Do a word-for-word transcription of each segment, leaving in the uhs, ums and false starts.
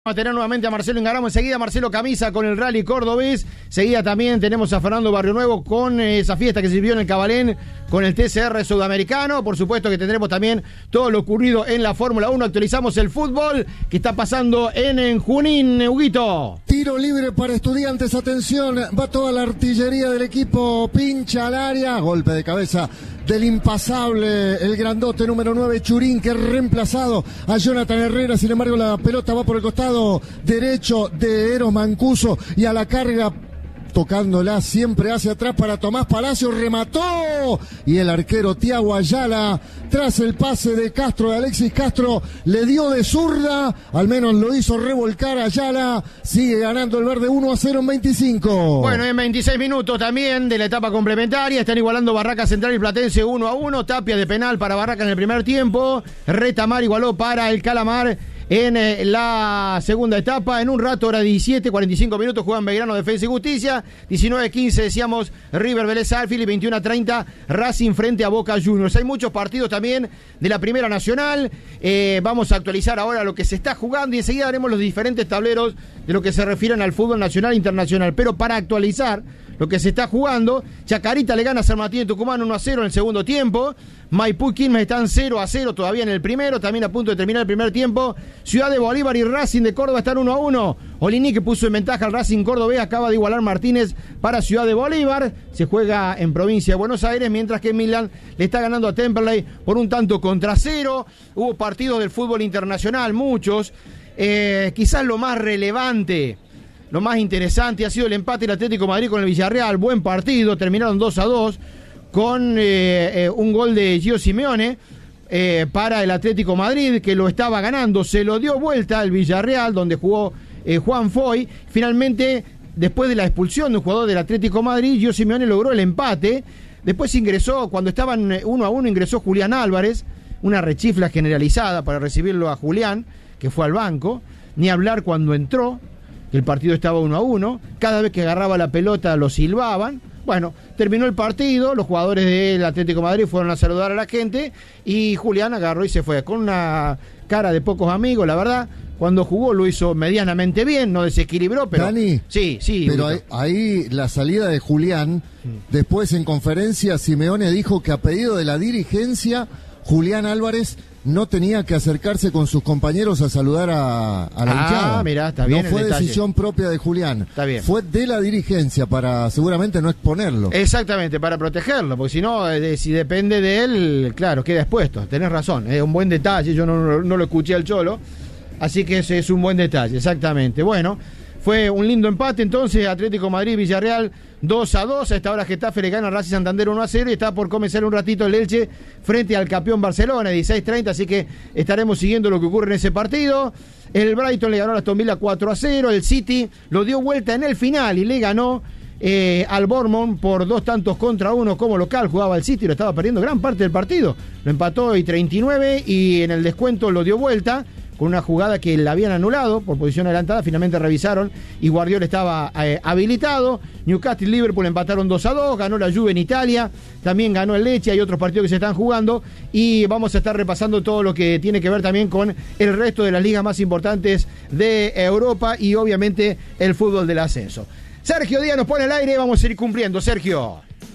Vamos a tener nuevamente a Marcelo Ingaramo, enseguida Marcelo Camisa con el Rally Cordobés, seguida también tenemos a Fernando Barrio Nuevo con esa fiesta que se vivió en el Cabalén con el T C R sudamericano, por supuesto que tendremos también todo lo ocurrido en la Fórmula uno, actualizamos el fútbol que está pasando en, en Junín, Huguito. Tiro libre para Estudiantes, atención, va toda la artillería del equipo, pincha al área, golpe de cabeza del impasable, el grandote número nueve, Churín, que ha reemplazado a Jonathan Herrera. Sin embargo, la pelota va por el costado derecho de Eros Mancuso y a la carga, tocándola siempre hacia atrás para Tomás Palacio, remató y el arquero Thiago Ayala, tras el pase de Castro, de Alexis Castro, le dio de zurda, al menos lo hizo revolcar a Ayala, sigue ganando el verde uno a cero en veinticinco. Bueno, en veintiséis minutos también de la etapa complementaria, están igualando Barraca Central y Platense uno a uno, Tapia de penal para Barraca en el primer tiempo, Retamar igualó para el Calamar en eh, la segunda etapa. En un rato, hora diecisiete, cuarenta y cinco minutos, juegan Belgrano, Defensa y Justicia. diecinueve quince, decíamos, River Vélez Arfield. Y veintiuno a treinta, Racing frente a Boca Juniors. Hay muchos partidos también de la Primera Nacional. Eh, vamos a actualizar ahora lo que se está jugando y enseguida haremos los diferentes tableros de lo que se refieren al fútbol nacional e internacional. Pero para actualizar lo que se está jugando, Chacarita le gana a San Martín de Tucumán uno a cero en el segundo tiempo. Maipú y Quilmes están cero a cero todavía en el primero, también a punto de terminar el primer tiempo. Ciudad de Bolívar y Racing de Córdoba están uno a uno. Olini, que puso en ventaja al Racing Córdoba, acaba de igualar Martínez para Ciudad de Bolívar. Se juega en provincia de Buenos Aires, mientras que Milan le está ganando a Temperley por un tanto contra cero. Hubo partidos del fútbol internacional, muchos. Eh, quizás lo más relevante, lo más interesante ha sido el empate del Atlético de Madrid con el Villarreal. Buen partido, terminaron dos a dos con eh, eh, un gol de Gio Simeone eh, para el Atlético de Madrid, que lo estaba ganando. Se lo dio vuelta al Villarreal, donde jugó eh, Juan Foy. Finalmente, después de la expulsión de un jugador del Atlético de Madrid, Gio Simeone logró el empate. Después ingresó, cuando estaban uno a uno, ingresó Julián Álvarez, una rechifla generalizada para recibirlo a Julián, que fue al banco. Ni hablar cuando entró, que el partido estaba uno a uno. Cada vez que agarraba la pelota lo silbaban. Bueno, terminó el partido, los jugadores del Atlético de Madrid fueron a saludar a la gente y Julián agarró y se fue con una cara de pocos amigos, la verdad. Cuando jugó lo hizo medianamente bien, no desequilibró, pero... Dani, sí, sí. Pero ahí, ahí la salida de Julián, después en conferencia Simeone dijo que a pedido de la dirigencia, Julián Álvarez no tenía que acercarse con sus compañeros a saludar a, a la ah, hinchada. Ah, mirá, está bien. No fue el decisión propia de Julián. Está bien. Fue de la dirigencia para seguramente no exponerlo. Exactamente, para protegerlo, porque si no, eh, si depende de él, claro, queda expuesto. Tenés razón, es un buen detalle, yo no, no, no lo escuché al Cholo, así que ese es un buen detalle, exactamente. Bueno, fue un lindo empate entonces, Atlético Madrid, Villarreal dos a dos, a esta hora Getafe le gana a Racing Santander uno a cero y está por comenzar un ratito el Elche frente al campeón Barcelona, dieciséis treinta, así que estaremos siguiendo lo que ocurre en ese partido. El Brighton le ganó a Aston Villa cuatro a cero, el City lo dio vuelta en el final y le ganó eh, al Bournemouth por dos tantos contra uno como local, jugaba el City, lo estaba perdiendo gran parte del partido, lo empató y treinta y nueve y en el descuento lo dio vuelta con una jugada que la habían anulado por posición adelantada, finalmente revisaron y Guardiola estaba eh, habilitado. Newcastle y Liverpool empataron dos a dos, ganó la Juve en Italia, también ganó el Lecce, hay otros partidos que se están jugando y vamos a estar repasando todo lo que tiene que ver también con el resto de las ligas más importantes de Europa y obviamente el fútbol del ascenso. Sergio Díaz nos pone al aire, vamos a ir cumpliendo, Sergio.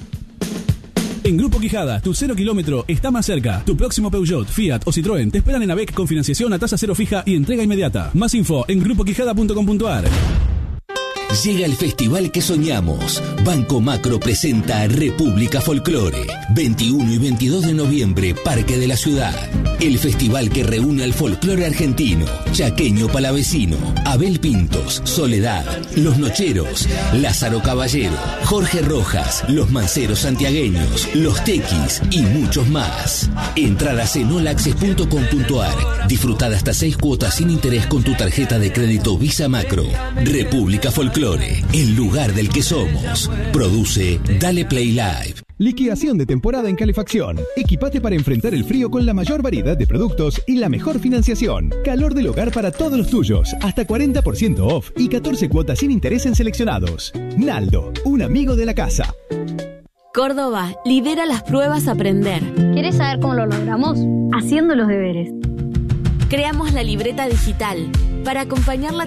En Grupo Quijada, tu cero kilómetro está más cerca. Tu próximo Peugeot, Fiat o Citroën te esperan en AVEC con financiación a tasa cero fija y entrega inmediata. Más info en grupo quijada punto com punto a r. Llega el festival que soñamos. Banco Macro presenta República Folclore. veintiuno y veintidós de noviembre, Parque de la Ciudad. El festival que reúne al folclore argentino, chaqueño palavecino, Abel Pintos, Soledad, Los Nocheros, Lázaro Caballero, Jorge Rojas, Los Manceros Santiagueños, Los Tequis y muchos más. Entradas en all access punto com punto a r. Disfrutad hasta seis cuotas sin interés con tu tarjeta de crédito Visa Macro. República Folclore, el lugar del que somos. Produce Dale Play Live. Liquidación de temporada en calefacción. Equipate para enfrentar el frío con la mayor variedad de productos y la mejor financiación. Calor del hogar para todos los tuyos. Hasta cuarenta por ciento off y catorce cuotas sin interés en seleccionados. Naldo, un amigo de la casa. Córdoba lidera las pruebas Aprender. ¿Querés saber cómo lo logramos? Haciendo los deberes. Creamos la libreta digital. para acompañar la